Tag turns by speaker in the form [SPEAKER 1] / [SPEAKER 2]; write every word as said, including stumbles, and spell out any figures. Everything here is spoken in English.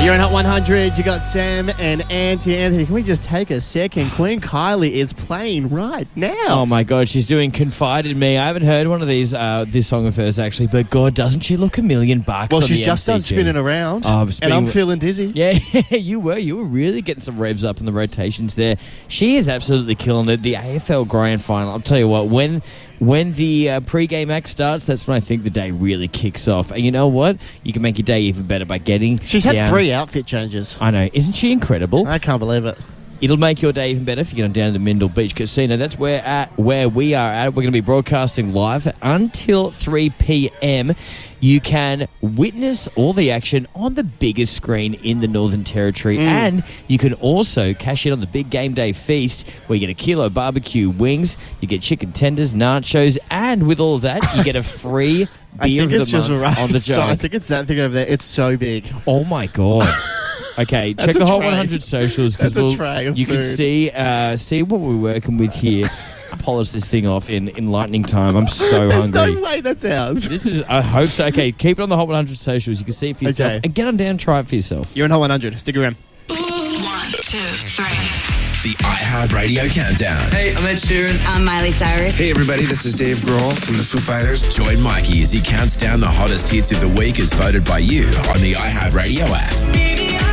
[SPEAKER 1] You're in Hot one hundred. You got Sam and Auntie Anthony. Can we just take a second? Queen Kylie is playing right now.
[SPEAKER 2] Oh my God, she's doing Confide in Me. I haven't heard one of these, uh, this song of hers actually, but God, doesn't she look a million bucks?
[SPEAKER 1] Well,
[SPEAKER 2] on
[SPEAKER 1] she's
[SPEAKER 2] the
[SPEAKER 1] just
[SPEAKER 2] M
[SPEAKER 1] done
[SPEAKER 2] C G.
[SPEAKER 1] spinning around,
[SPEAKER 2] Oh,
[SPEAKER 1] and
[SPEAKER 2] spinning-
[SPEAKER 1] I'm feeling dizzy.
[SPEAKER 2] Yeah, you were. You were really getting some revs up in the rotations there. She is absolutely killing it. The A F L Grand Final. I'll tell you what, when when the uh, pre-game act starts, that's when I think the day really kicks off. And you know what? You can make your day even better by getting
[SPEAKER 1] She's had
[SPEAKER 2] down.
[SPEAKER 1] three outfit changes.
[SPEAKER 2] I know. Isn't she incredible?
[SPEAKER 1] I can't believe it.
[SPEAKER 2] It'll make your day even better if you get on down to the Mindle Beach Casino. That's where at where we are at. We're going to be broadcasting live until three p.m. You can witness all the action on the biggest screen in the Northern Territory.
[SPEAKER 1] Mm.
[SPEAKER 2] And you can also cash in on the big game day feast where you get a kilo barbecue wings, you get chicken tenders, nachos, and with all of that, you get a free
[SPEAKER 1] I
[SPEAKER 2] beer
[SPEAKER 1] think
[SPEAKER 2] of
[SPEAKER 1] it's
[SPEAKER 2] the
[SPEAKER 1] just
[SPEAKER 2] month
[SPEAKER 1] right.
[SPEAKER 2] on the
[SPEAKER 1] So,
[SPEAKER 2] jug.
[SPEAKER 1] I think it's that thing over there. It's so big.
[SPEAKER 2] Oh, my God. Okay, check
[SPEAKER 1] That's a
[SPEAKER 2] the Hot
[SPEAKER 1] tray.
[SPEAKER 2] one hundred socials because
[SPEAKER 1] That's a
[SPEAKER 2] we'll,
[SPEAKER 1] tray of
[SPEAKER 2] you can
[SPEAKER 1] food.
[SPEAKER 2] see uh, see what we're working with here. Polish this thing off in, in lightning time. I'm so
[SPEAKER 1] There's
[SPEAKER 2] hungry.
[SPEAKER 1] no way that's ours.
[SPEAKER 2] This is, I hope so. Okay, keep it on the Hot one hundred socials. You can see it for yourself
[SPEAKER 1] Okay.
[SPEAKER 2] and get on down and try it for yourself.
[SPEAKER 1] You're in Hot one hundred. Stick around.
[SPEAKER 3] One, two, three.
[SPEAKER 4] The iHeartRadio Countdown.
[SPEAKER 5] Hey, I'm Ed Sheeran.
[SPEAKER 6] I'm Miley Cyrus.
[SPEAKER 7] Hey everybody, this is Dave Grohl from the Foo Fighters.
[SPEAKER 4] Join Mikey as he counts down the hottest hits of the week as voted by you on the iHeartRadio app.